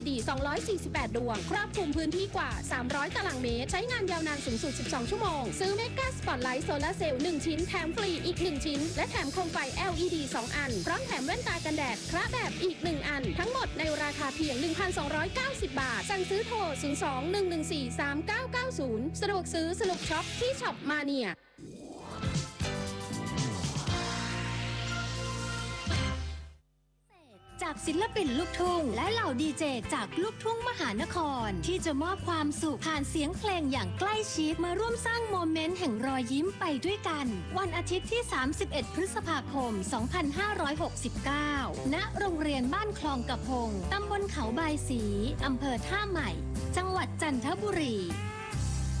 ดี248 ดวงครอบคลุมพื้นที่กว่า300ตารางเมตรใช้งานยาวนานสูงสุด12ชั่วโมงซื้อเมกาสปอตไลท์โซลาร์เซลล์1ชิ้นแถมฟรีอีก1ชิ้นและแถมโคมไฟ LED 2 อันพร้อมแถมแว่นตากันแดดคระแบบอีก1อันทั้งหมดในราคาเพียง 1,290 บาทสั่งซื้อโทร 02-114-3990 สะดวกซื้อสนุกช็อปที่ช็อปมาเนียจากศิลปินลูกทุ่งและเหล่าดีเจจากลูกทุ่งมหานครที่จะมอบความสุขผ่านเสียงเพลงอย่างใกล้ชิดมาร่วมสร้างโมเมนต์แห่งรอยยิ้มไปด้วยกันวันอาทิตย์ที่31พฤษภาคม2569ณโรงเรียนบ้านคลองกระพงตำบลเขาบายศรีอำเภอท่าใหม่จังหวัดจันทบุรี